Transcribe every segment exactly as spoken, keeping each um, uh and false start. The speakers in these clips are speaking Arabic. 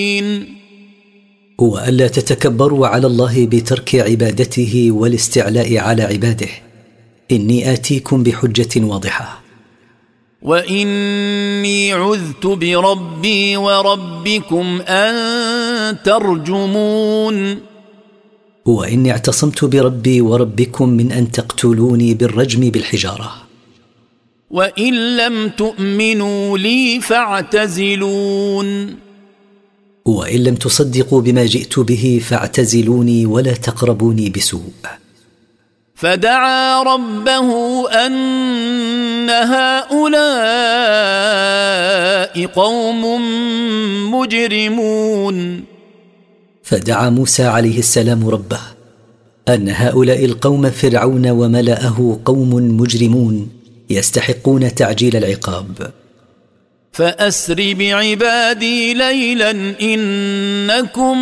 هو ألا تتكبروا على الله بترك عبادته والاستعلاء على عباده. إني آتيكم بحجة واضحة. وإني عذت بربي وربكم أن ترجمون. وإني اعتصمت بربي وربكم من أن تقتلوني بالرجم بالحجارة. وإن لم تؤمنوا لي فاعتزلون. وإن لم تصدقوا بما جئت به فاعتزلوني ولا تقربوني بسوء. فدعا ربه أن هؤلاء قوم مجرمون. فدعا موسى عليه السلام ربه أن هؤلاء القوم فرعون وملأه قوم مجرمون يستحقون تعجيل العقاب. فأسر بعبادي ليلا إنكم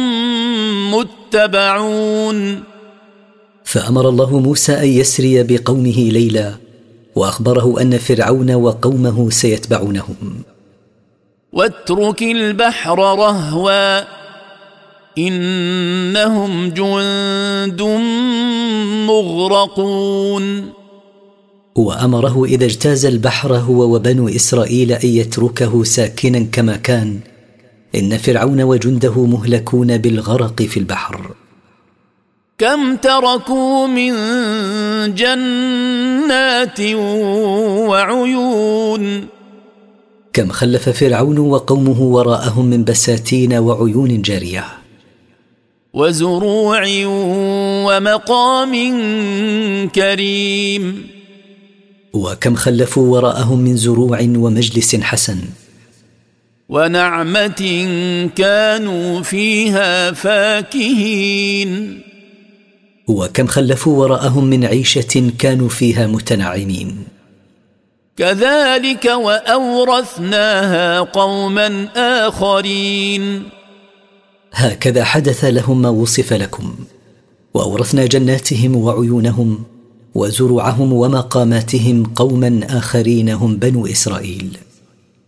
متبعون. فأمر الله موسى أن يسري بقومه ليلا، وأخبره أن فرعون وقومه سيتبعونهم. واترك البحر رهوا إنهم جند مغرقون. وأمره إذا اجتاز البحر هو وبنو إسرائيل أن يتركه ساكنا كما كان، إن فرعون وجنده مهلكون بالغرق في البحر. كم تركوا من جنات وعيون. كم خلف فرعون وقومه وراءهم من بساتين وعيون جارية. وزروع ومقام كريم. وكم خلفوا وراءهم من زروع ومجلس حسن. ونعمة كانوا فيها فاكهين. وكم خلفوا وراءهم من عيشة كانوا فيها متنعمين. كذلك وأورثناها قوما آخرين. هكذا حدث لهم ما وصف لكم، وأورثنا جناتهم وعيونهم وزروعهم ومقاماتهم قوما آخرين هم بنو إسرائيل.